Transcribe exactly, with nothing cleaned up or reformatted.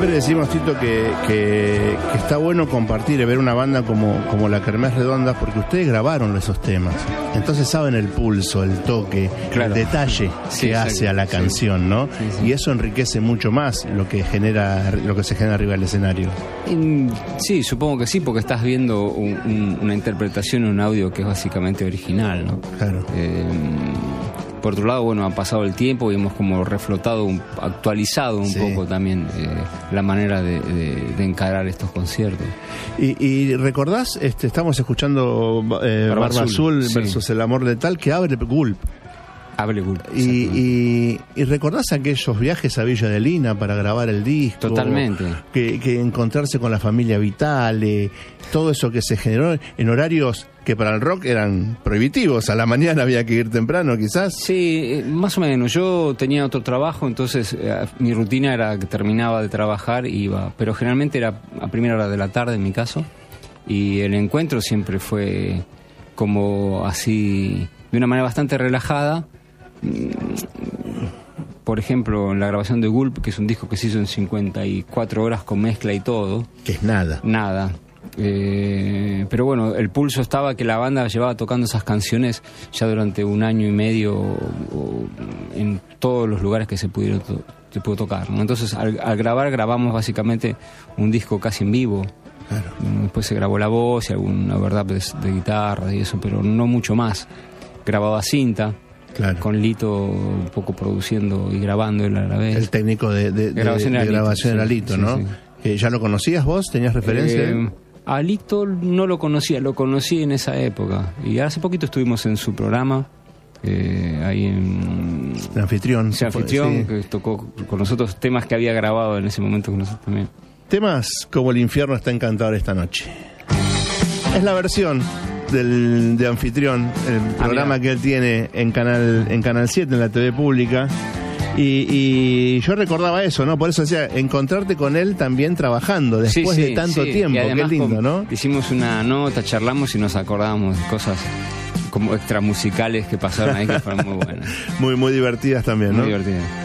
Siempre decimos, Tito, que, que, que está bueno compartir y ver una banda como, como la Kermés Redonda, porque ustedes grabaron esos temas. Entonces saben el pulso, el toque, claro, el detalle sí, que hace a la canción, ¿no? Sí, sí. Y eso enriquece mucho más lo que genera, lo que se genera arriba del escenario. Sí, supongo que sí, porque estás viendo un, un, una interpretación, un audio que es básicamente original, ¿no? Claro. Eh, Por otro lado, bueno, ha pasado el tiempo y hemos como reflotado, un, actualizado un sí. poco también eh, la manera de, de, de encarar estos conciertos. Y, y recordás, este, estamos escuchando eh, Barba, Barba Azul, Azul versus sí. El Amor Letal, que abre Gulp. Abre Gulp. Y, y, y recordás aquellos viajes a Villa de Lina para grabar el disco. Totalmente. Que, que encontrarse con la familia Vitale, todo eso que se generó en horarios que para el rock eran prohibitivos. A la mañana había que ir temprano, quizás. Sí, más o menos. Yo tenía otro trabajo, entonces eh, mi rutina era que terminaba de trabajar y iba. Pero generalmente era a primera hora de la tarde, en mi caso. Y el encuentro siempre fue como así, de una manera bastante relajada. Por ejemplo, en la grabación de Gulp, que es un disco que se hizo en cincuenta y cuatro horas con mezcla y todo. Que es nada. Nada. Eh, pero bueno, el pulso estaba que la banda llevaba tocando esas canciones ya durante un año y medio o, o, en todos los lugares que se pudieron to- se pudo tocar, ¿no? Entonces al, al grabar grabamos básicamente un disco casi en vivo. Claro. Después se grabó la voz y alguna verdad de, de guitarra y eso, pero no mucho más. Grababa cinta. Claro. Con Lito un poco produciendo y grabando él a la vez. El técnico de, de, de grabación, de, de grabación era Lito, sí, ¿no? Sí, sí. Eh, ¿Ya lo conocías vos? ¿Tenías referencia? Eh, a Lito no lo conocía, lo conocí en esa época. Y hace poquito estuvimos en su programa, eh, ahí en... El anfitrión. Sí, anfitrión, sí. que tocó con nosotros temas que había grabado en ese momento con nosotros también. Temas como El infierno está encantador esta noche. Es la versión del de Anfitrión, el programa ah, que él tiene en Canal en Canal siete, en la T V pública. Y, y yo recordaba eso, ¿no? Por eso decía, encontrarte con él también trabajando después sí, sí, de tanto sí. tiempo, qué lindo, ¿no? Hicimos una nota, charlamos y nos acordábamos de cosas como extramusicales que pasaron ahí que fueron muy buenas. Muy, muy divertidas también, ¿no? Muy divertidas.